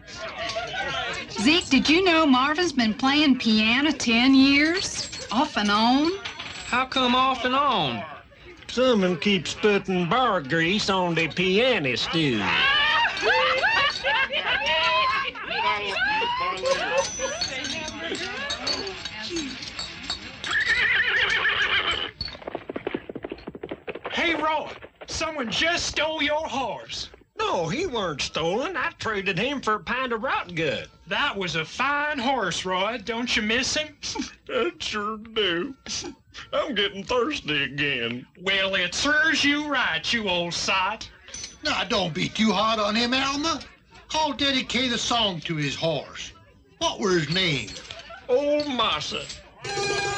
Zeke, did you know Marvin's been playing piano 10 years? Off and on? How come off and on? Someone keeps putting bar grease on the piano stool. Hey, Roy, someone just stole your horse. No, he weren't stolen. I traded him for a pint of rot gut. That was a fine horse, Roy. Don't you miss him? I sure do. I'm getting thirsty again. Well, it serves you right, you old sot. Now, don't be too hard on him, Alma. I'll dedicate a song to his horse. What were his name? Old Massa.